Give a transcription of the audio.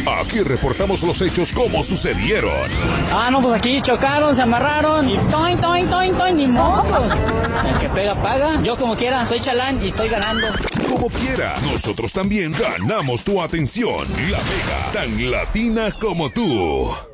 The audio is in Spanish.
Aquí reportamos los hechos como sucedieron. No, pues aquí chocaron, se amarraron y toin, toin, toin, toin, ni mocos. El que pega, paga. Yo como quiera, soy chalán y estoy ganando. Como quiera, nosotros también ganamos tu atención. La Mega, tan latina como tú.